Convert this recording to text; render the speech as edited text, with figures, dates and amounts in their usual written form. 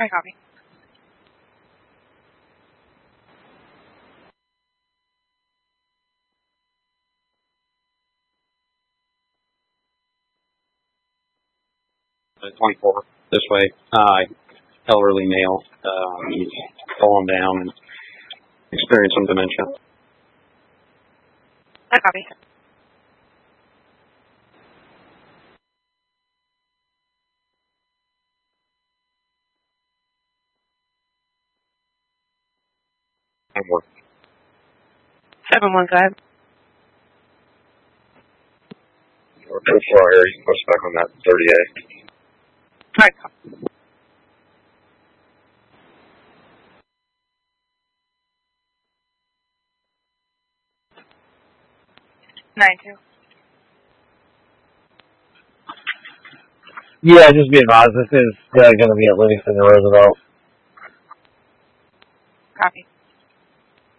I copy. Uh, 24 this way. Elderly male. He's fallen down and experienced some dementia. I copy. And we're 715. too far here. You can push back on that 30A. I copy. Nine two. Yeah, just be advised, this is going to be at Livingston and Roosevelt. Copy.